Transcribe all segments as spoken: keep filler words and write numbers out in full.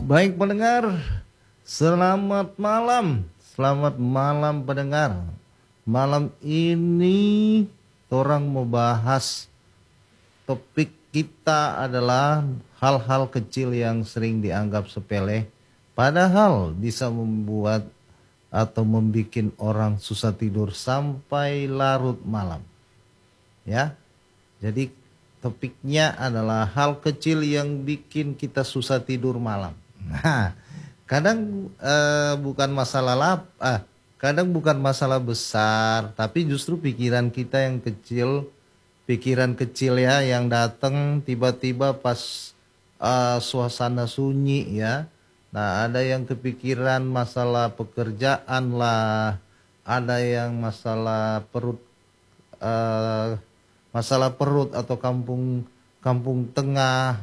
Baik pendengar, selamat malam. Selamat malam pendengar. Malam ini orang mau bahas topik kita adalah hal-hal kecil yang sering dianggap sepele, padahal bisa membuat atau membuat orang susah tidur sampai larut malam. Ya, jadi topiknya adalah hal kecil yang bikin kita susah tidur malam. Nah, kadang eh, bukan masalah lap, ah, kadang bukan masalah besar, tapi justru pikiran kita yang kecil, pikiran kecil ya yang datang tiba-tiba pas eh, suasana sunyi ya. Nah, ada yang kepikiran masalah pekerjaan lah, ada yang masalah perut eh, masalah perut atau kampung kampung tengah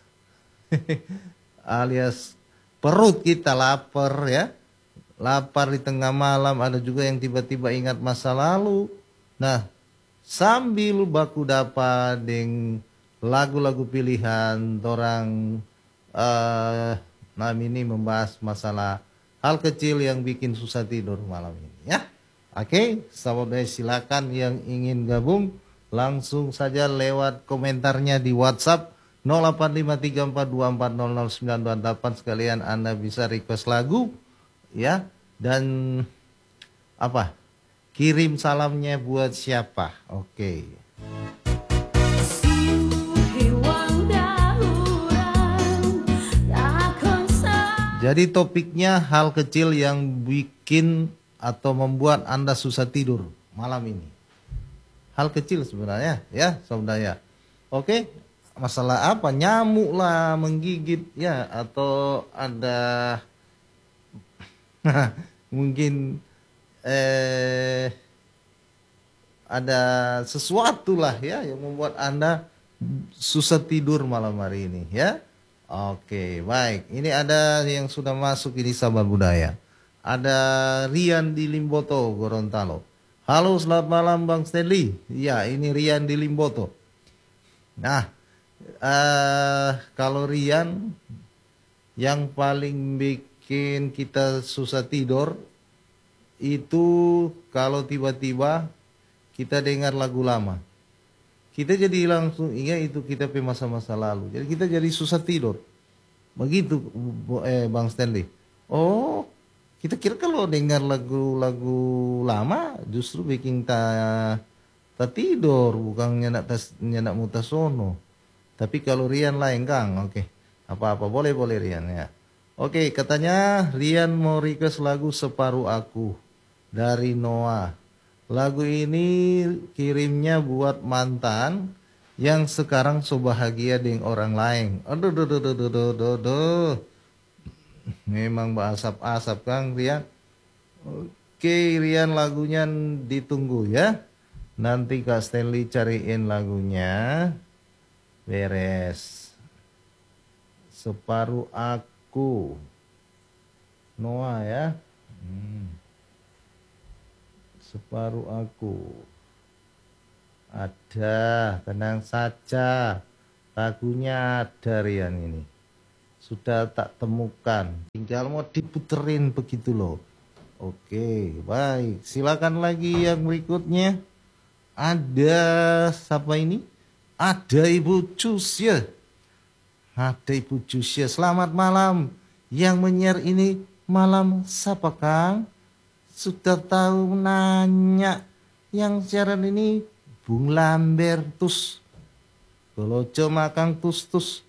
alias perut kita lapar ya. Lapar di tengah malam, ada juga yang tiba-tiba ingat masa lalu. Nah, sambil baku dapa deng lagu-lagu pilihan orang eh nah ini membahas masalah hal kecil yang bikin susah tidur malam ini ya. Oke, sahabat silakan yang ingin gabung langsung saja lewat komentarnya di WhatsApp nol delapan lima tiga empat dua empat nol nol sembilan dua delapan. Sekalian Anda bisa request lagu ya, dan apa? Kirim salamnya buat siapa? Oke. Jadi topiknya hal kecil yang bikin atau membuat Anda susah tidur malam ini. Hal kecil sebenarnya ya saudara. Oke, masalah apa? Nyamuk lah menggigit ya, atau ada mungkin eh ada sesuatu lah ya yang membuat Anda susah tidur malam hari ini ya. Oke, baik. Ini ada yang sudah masuk ini sahabat budaya. Ada Rian di Limboto, Gorontalo. Halo, selamat malam Bang Stanley. Ya, ini Rian di Limboto. Nah, uh, kalau Rian, yang paling bikin kita susah tidur itu kalau tiba-tiba kita dengar lagu lama. Kita jadi langsung ingat itu kita pe masa-masa lalu. Jadi kita jadi susah tidur. Begitu eh, Bang Stanley. Oh, kita kira kalau dengar lagu-lagu lama justru bikin ta, ta tidur, bukan nyenak tas nyenak mutasono. Tapi kalau Rian lain Kang, oke. Apa-apa boleh boleh Rian ya. Oke, katanya Rian mau request lagu Separuh Aku dari Noah. Lagu ini kirimnya buat mantan yang sekarang so bahagia dengan orang lain. Aduh, aduh, aduh, aduh, aduh, aduh, aduh. Memang berasap-asap Kang Rian. Oke Rian, lagunya ditunggu ya. Nanti Kak Stanley cariin lagunya. Beres. Separuh Aku. Noah ya. Hmm. Separuh Aku. Ada, tenang saja. Lagunya ada Rian ini. Sudah tak temukan. Tinggal mau diputerin begitu loh. Oke, baik. Silakan lagi yang berikutnya. Ada siapa ini? Ada Ibu Cusya. Ada Ibu Cusya. Selamat malam. Yang menyiar ini malam siapa Kang? Sudah tahu nanya. Yang siaran ini Bung Lambertus. Kalau cuma Kang tus-tus.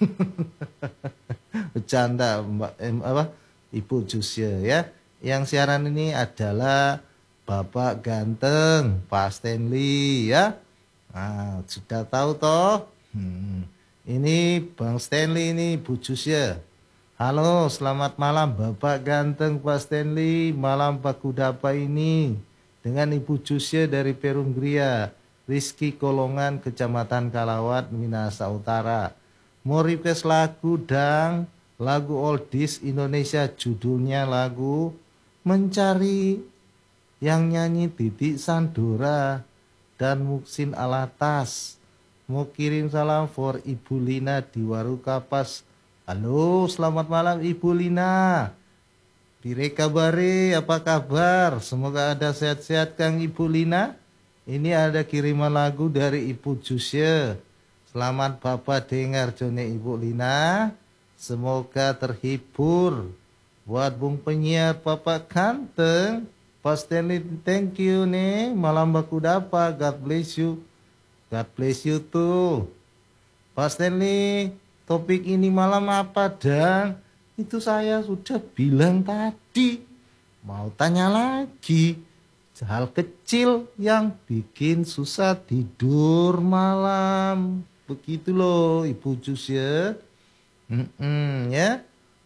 Bercanda Mbak eh, apa? Ibu Jusya ya. Yang siaran ini adalah Bapak ganteng Pak Stanley ya. Nah, sudah tahu toh? Hmm. Ini Bang Stanley ini Bu Jusya. Halo, selamat malam Bapak ganteng Pak Stanley. Malam Pak Kudapa ini dengan Ibu Jusya dari Perunggria, Rizky Kolongan, Kecamatan Kalawat, Minahasa Utara. Mau request lagu dang, lagu oldies Indonesia, judulnya lagu Mencari, yang nyanyi Titik Sandora dan Muksin Alatas. Mau kirim salam for Ibu Lina di Warukapas, Halo, selamat malam Ibu Lina. Pire kabare, apa kabar? Semoga ada sehat-sehat Kang Ibu Lina. Ini ada kiriman lagu dari Ibu Jusye. Selamat Bapak dengar jone Ibu Lina. Semoga terhibur. Buat Bung Penyiar Bapak Ganteng. Pak Stanley, thank you nih. Malam baku dapa. God bless you. God bless you too. Pak Stanley, topik ini malam apa dan itu saya sudah bilang tadi. Mau tanya lagi. Hal kecil yang bikin susah tidur malam. Begitu loh Ibu Jus ya. Mm-mm, ya.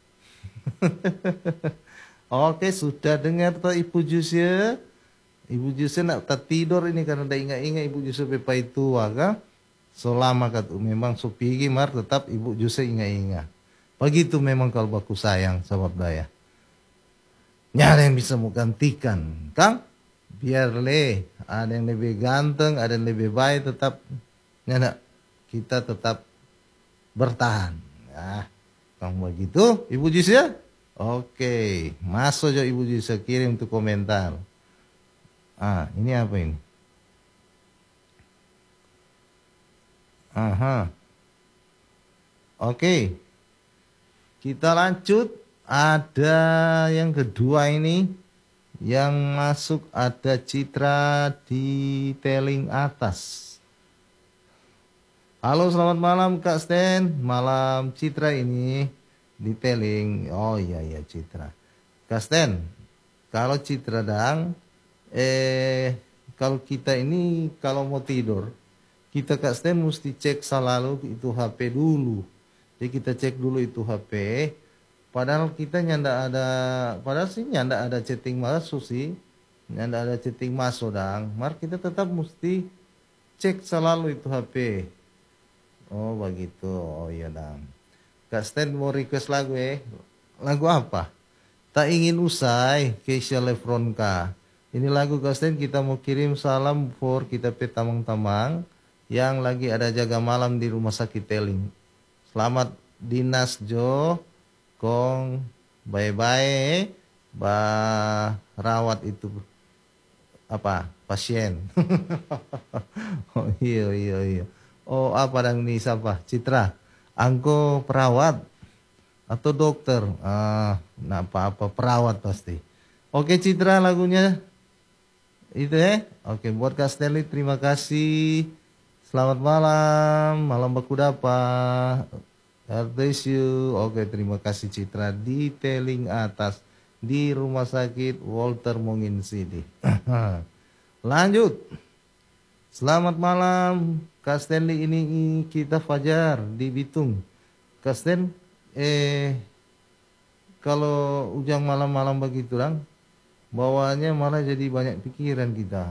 Oke, sudah dengar toh Ibu Jus ya. Ibu Jus nak tak tidur ini karena dah ingat-ingat Ibu Jus pepa itu kan. Selama kata memang supigi mar tetap Ibu Jus ingat-ingat. Begitu memang kalau baku sayang sahabat daya. Nyara yang bisa menggantikan, Kang. Biar le, ada yang lebih ganteng, ada yang lebih baik, tetap nyana kita tetap bertahan. Nah, Kang begitu, Ibu Jus ya? Oke, masuk aja Ibu Jus kirim tuh komentar. Ah, ini apa ini? Aha. Oke. Kita lanjut. Ada yang kedua ini. Yang masuk ada Citra di teling atas. Halo, selamat malam Kak Sten. Malam Citra ini di teling. Oh iya iya Citra. Kak Sten, kalau Citra dang eh kalau kita ini kalau mau tidur, kita Kak Sten mesti cek selalu itu H P dulu. Jadi kita cek dulu itu H P. Padahal kita nyanda ada, padahal sih nyanda ada chatting masuk sih, nyanda ada chatting masuk dang. Mar kita tetap mesti cek selalu itu H P. Oh begitu, oh iya dang. Kak Sten mau request lagu eh, lagu apa? Tak ingin usai, Keisha Lefronka. Ini lagu Kak Sten kita mau kirim salam for kita pe tamang-tamang yang lagi ada jaga malam di rumah sakit Teling. Selamat dinas Jo. Kong bye-bye ba rawat itu apa pasien. Oh iya iya iya. Oh apa dang nih siapa? Citra. Angko perawat atau dokter? Ah, nah apa-apa perawat pasti. Oke Citra lagunya itu ya. Oke buat Kak Stanley terima kasih. Selamat malam, malam baku dapa. God bless you. Oke, terima kasih Citra di teling atas di rumah sakit Walter Mongin City. Lanjut. Selamat malam, Kak Stanley ini kita Fajar di Bitung. Kak Stan, eh kalau ujang malam-malam begitu lang, bawaannya malah jadi banyak pikiran kita.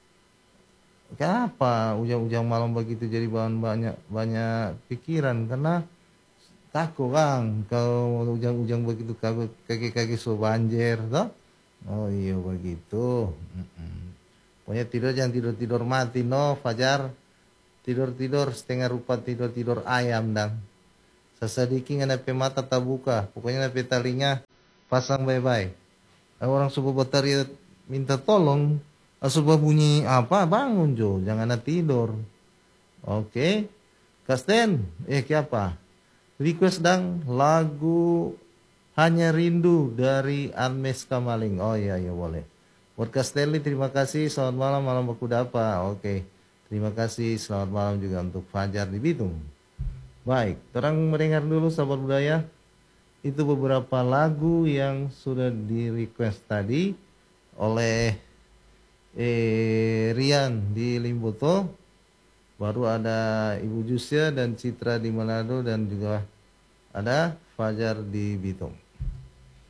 Kenapa ujang-ujang malam begitu jadi bahan banyak banyak pikiran karena takut Kang, kalau ujang-ujang begitu kaki-kaki so banjir toh. Oh iya begitu. Mm-mm. Pokoknya tidur jangan tidur-tidur mati no Fajar. Tidur-tidur setengah rupa tidur-tidur ayam dang. Sesedikit nape mata tak buka. Pokoknya nape talinya pasang bye-bye. Orang subuh batari minta tolong. Subuh bunyi apa bangun Jo. Jangan tidur. Oke. Kasten, eh apa? Request dang lagu Hanya Rindu dari Anmes Kamaling. Oh iya iya boleh. Buat Castelli terima kasih. Selamat malam malam baku dapa. Oke. Terima kasih. Selamat malam juga untuk Fajar di Bitung. Baik, terang mendengar dulu sahabat budaya. Itu beberapa lagu yang sudah di request tadi oleh eh, Rian di Limboto. Baru ada Ibu Jusya dan Citra di Manado dan juga ada Fajar di Bitung.